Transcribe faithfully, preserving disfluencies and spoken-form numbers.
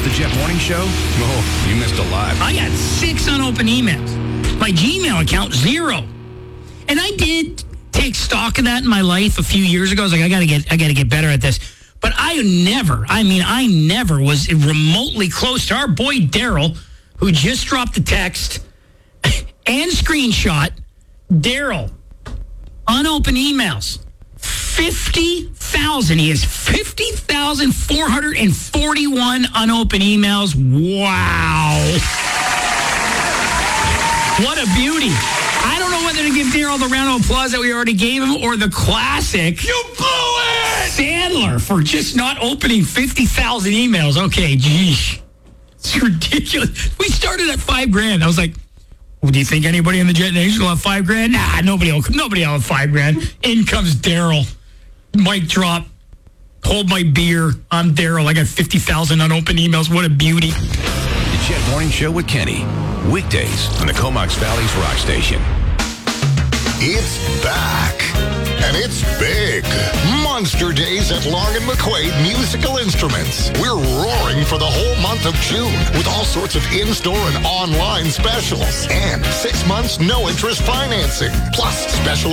the Jet Morning Show? Oh, you missed a lot. I got six unopened emails. My Gmail account, zero. And I did take stock of that in my life a few years ago. I was like, I gotta get, I gotta get better at this. But I never, I mean, I never was remotely close to our boy Daryl, who just dropped the text and screenshot. Daryl, unopened emails, fifty thousand. He has fifty thousand four hundred forty-one unopened emails. Wow. What a beauty. I don't know whether to give Daryl the round of applause that we already gave him or the classic. You blew it! Sandler for just not opening fifty thousand emails. Okay, geez. It's ridiculous. We started at five grand. I was like, well, do you think anybody in the Jet Nation will have five grand? Nah, nobody will, nobody will have five grand. In comes Daryl. Mic drop. Hold my beer. I'm Daryl. I got fifty thousand unopened emails. What a beauty. The Jet Morning Show with Kenny. Weekdays on the Comox Valley's Rock Station. It's back. And it's big. Monster Days at Long and McQuaid Musical Instruments. We're roaring for the whole month of June with all sorts of in-store and online specials. And six months no-interest financing. Plus special